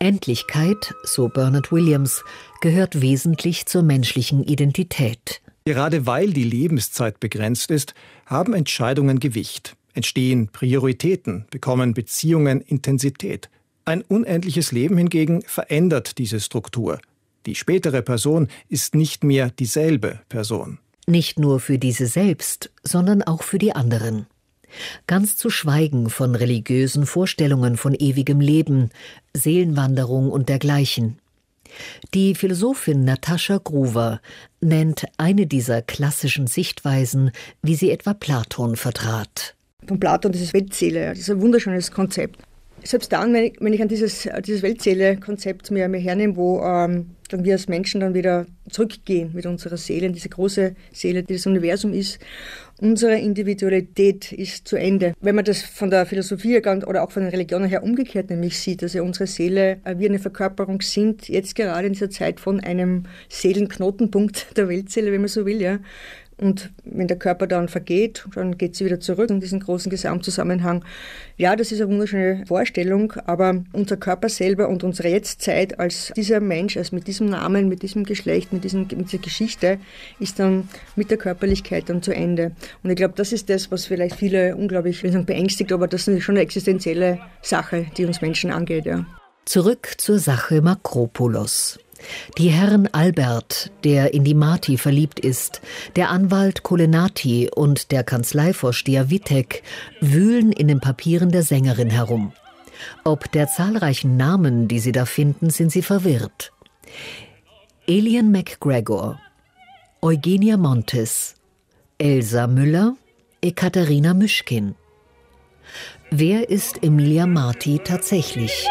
Unendlichkeit, so Bernard Williams, gehört wesentlich zur menschlichen Identität. Gerade weil die Lebenszeit begrenzt ist, haben Entscheidungen Gewicht, entstehen Prioritäten, bekommen Beziehungen Intensität. Ein unendliches Leben hingegen verändert diese Struktur. Die spätere Person ist nicht mehr dieselbe Person. Nicht nur für diese selbst, sondern auch für die anderen. Ganz zu schweigen von religiösen Vorstellungen von ewigem Leben, Seelenwanderung und dergleichen. Die Philosophin Natascha Gruver nennt eine dieser klassischen Sichtweisen, wie sie etwa Platon vertrat. Von Platon, das ist Weltseele, das ist ein wunderschönes Konzept. Selbst dann, wenn ich an dieses Weltseele-Konzept mir hernehme, wo dann wir als Menschen dann wieder zurückgehen mit unserer Seele, in diese große Seele, die das Universum ist. Unsere Individualität ist zu Ende. Wenn man das von der Philosophie oder auch von den Religionen her umgekehrt nämlich sieht, dass ja unsere Seele wie eine Verkörperung sind, jetzt gerade in dieser Zeit von einem Seelenknotenpunkt der Weltseele, wenn man so will, ja. Und wenn der Körper dann vergeht, dann geht sie wieder zurück in diesen großen Gesamtzusammenhang. Ja, das ist eine wunderschöne Vorstellung, aber unser Körper selber und unsere Jetztzeit als dieser Mensch, als mit diesem Namen, mit diesem Geschlecht, mit dieser Geschichte, ist dann mit der Körperlichkeit dann zu Ende. Und ich glaube, das ist das, was vielleicht viele unglaublich, ich will sagen, beängstigt, aber das ist schon eine existenzielle Sache, die uns Menschen angeht. Ja. Zurück zur Sache Makropulos. Die Herren Albert, der in die Marti verliebt ist, der Anwalt Kolenati und der Kanzleivorsteher Wittek wühlen in den Papieren der Sängerin herum. Ob der zahlreichen Namen, die sie da finden, sind sie verwirrt. Elian McGregor, Eugenia Montes, Elsa Müller, Ekaterina Myschkin. Wer ist Emilia Marti tatsächlich?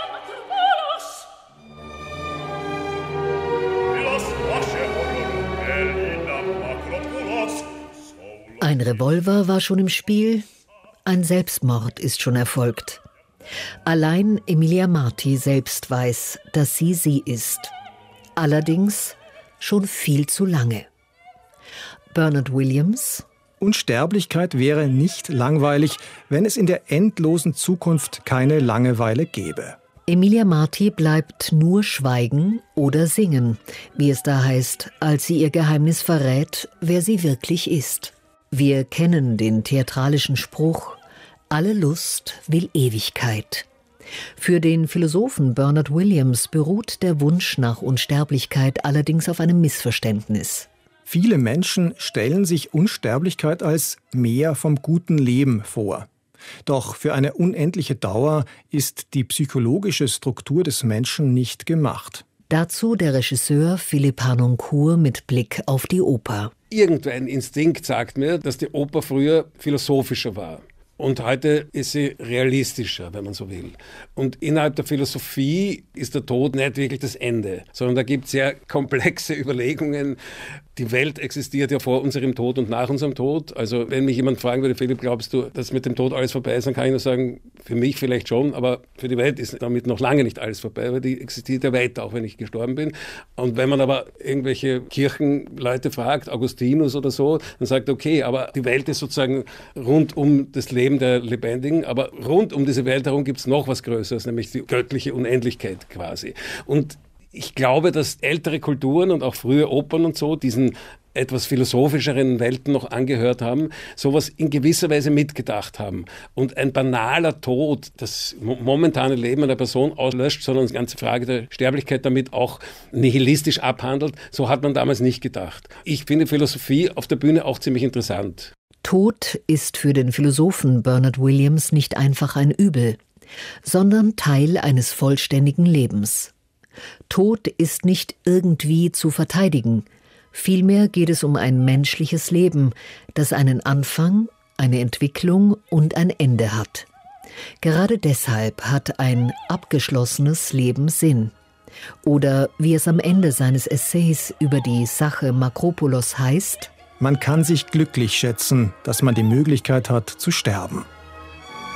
Ein Revolver war schon im Spiel, ein Selbstmord ist schon erfolgt. Allein Emilia Marti selbst weiß, dass sie ist. Allerdings schon viel zu lange. Bernard Williams: Unsterblichkeit wäre nicht langweilig, wenn es in der endlosen Zukunft keine Langeweile gäbe. Emilia Marti bleibt nur schweigen oder singen, wie es da heißt, als sie ihr Geheimnis verrät, wer sie wirklich ist. Wir kennen den theatralischen Spruch: Alle Lust will Ewigkeit. Für den Philosophen Bernard Williams beruht der Wunsch nach Unsterblichkeit allerdings auf einem Missverständnis. Viele Menschen stellen sich Unsterblichkeit als mehr vom guten Leben vor. Doch für eine unendliche Dauer ist die psychologische Struktur des Menschen nicht gemacht. Dazu der Regisseur Philippe Harnoncourt mit Blick auf die Oper. Irgendein Instinkt sagt mir, dass die Oper früher philosophischer war. Und heute ist sie realistischer, wenn man so will. Und innerhalb der Philosophie ist der Tod nicht wirklich das Ende, sondern da gibt es sehr komplexe Überlegungen. Die Welt existiert ja vor unserem Tod und nach unserem Tod. Also wenn mich jemand fragen würde, Philipp, glaubst du, dass mit dem Tod alles vorbei ist, dann kann ich nur sagen, für mich vielleicht schon, aber für die Welt ist damit noch lange nicht alles vorbei, weil die existiert ja weiter, auch wenn ich gestorben bin. Und wenn man aber irgendwelche Kirchenleute fragt, Augustinus oder so, dann sagt er, okay, aber die Welt ist sozusagen rund um das Leben der Lebendigen, aber rund um diese Welt herum gibt es noch was Größeres, nämlich die göttliche Unendlichkeit quasi. Und ich glaube, dass ältere Kulturen und auch frühe Opern und so diesen etwas philosophischeren Welten noch angehört haben, sowas in gewisser Weise mitgedacht haben. Und ein banaler Tod, das momentane Leben einer Person auslöscht, sondern die ganze Frage der Sterblichkeit damit auch nihilistisch abhandelt, so hat man damals nicht gedacht. Ich finde Philosophie auf der Bühne auch ziemlich interessant. Tod ist für den Philosophen Bernard Williams nicht einfach ein Übel, sondern Teil eines vollständigen Lebens. Tod ist nicht irgendwie zu verteidigen. Vielmehr geht es um ein menschliches Leben, das einen Anfang, eine Entwicklung und ein Ende hat. Gerade deshalb hat ein abgeschlossenes Leben Sinn. Oder wie es am Ende seines Essays über die Sache Makropulos heißt: Man kann sich glücklich schätzen, dass man die Möglichkeit hat zu sterben.